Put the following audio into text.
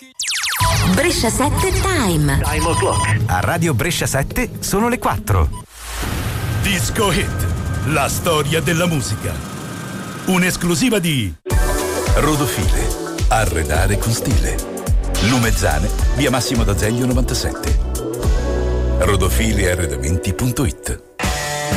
Brescia 7 Time. Time o'clock. A Radio Brescia 7 sono le 4. Disco Hit, la storia della musica. Un'esclusiva di Rodofile, arredare con stile. Lumezzane, via Massimo d'Azeglio 97. Rodofilearredamenti.it.